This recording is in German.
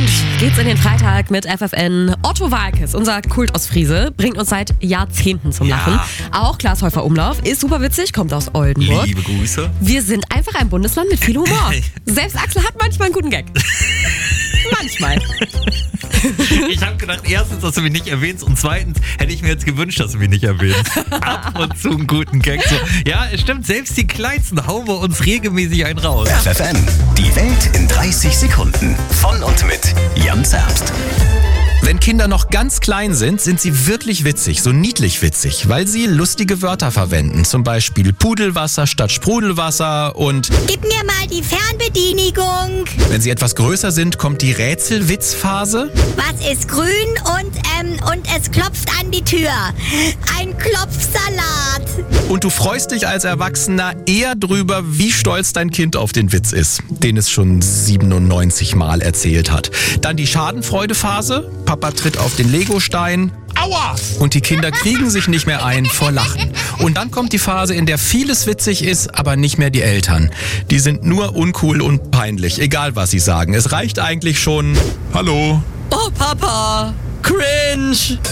Und geht's in den Freitag mit FFN. Otto Waalkes, unser Kult-Ostfriese, bringt uns seit Jahrzehnten zum Lachen. Auch Klaas Häufer-Umlauf ist super witzig, kommt aus Oldenburg. Liebe Grüße. Wir sind einfach ein Bundesland mit viel Humor. Selbst Axel hat manchmal einen guten Gag. Manchmal. Ich habe gedacht, erstens, dass du mich nicht erwähnst und zweitens hätte ich mir jetzt gewünscht, dass du mich nicht erwähnst. Ab und zu einen guten Gag. So. Ja, es stimmt, selbst die Kleinsten hauen wir uns regelmäßig einen raus. FFN, die Welt in 30 Sekunden. Von und mit Jan Zerbst. Wenn Kinder noch ganz klein sind, sind sie wirklich witzig, so niedlich witzig, weil sie lustige Wörter verwenden. Zum Beispiel Pudelwasser statt Sprudelwasser und Gib mir mal die Fernbedienigung. wenn sie etwas größer sind, kommt die Rätselwitzphase. Was ist grün und es klopft an die Tür? Ein Klopfsalat. Und du freust dich als Erwachsener eher drüber, wie stolz dein Kind auf den Witz ist, den es schon 97 Mal erzählt hat. Dann die Schadenfreudephase. Papa tritt auf den Legostein. Aua! Und die Kinder kriegen sich nicht mehr ein vor Lachen. Und dann kommt die Phase, in der vieles witzig ist, aber nicht mehr die Eltern. Die sind nur uncool und peinlich, egal was sie sagen. Es reicht eigentlich schon: Hallo. Oh, Papa. Cringe.